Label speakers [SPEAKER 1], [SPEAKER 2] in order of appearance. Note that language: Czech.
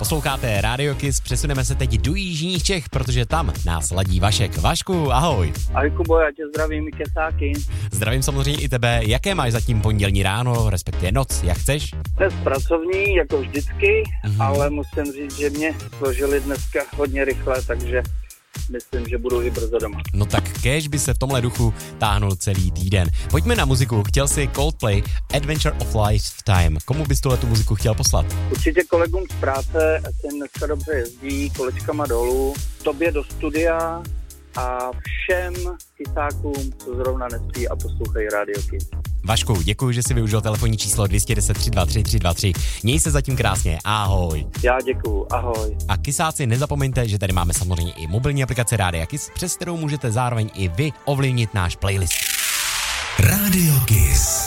[SPEAKER 1] Posloucháte Radio Kiss, přesuneme se teď do jižních Čech, protože tam nás ladí Vašek. Vašku, ahoj.
[SPEAKER 2] Ahoj Kubo, já tě zdravím, Kesáky.
[SPEAKER 1] Zdravím samozřejmě i tebe. Jaké máš zatím pondělní ráno, respektive noc, jak chceš?
[SPEAKER 2] Dnes pracovní, jako vždycky, ale musím říct, že mě složili dneska hodně rychle, takže myslím, že budu i brzo doma.
[SPEAKER 1] No tak kéž by se v tomhle duchu táhnul celý týden. Pojďme na muziku. Chtěl si Coldplay, Adventure of Lifetime. Komu bys tu muziku chtěl poslat?
[SPEAKER 2] Určitě kolegům z práce, ať se dneska dobře jezdí, kolečkama dolů, tobě do studia a všem chytákům, co zrovna nespí a poslouchají Radio Kiss.
[SPEAKER 1] Vašku, děkuji, že jsi využil telefonní číslo 210 323 323. Měj se zatím krásně, ahoj.
[SPEAKER 2] Já děkuju, ahoj.
[SPEAKER 1] A kysáci, nezapomeňte, že tady máme samozřejmě i mobilní aplikaci Rádia Kiss, přes kterou můžete zároveň i vy ovlivnit náš playlist.
[SPEAKER 3] Radio Kiss.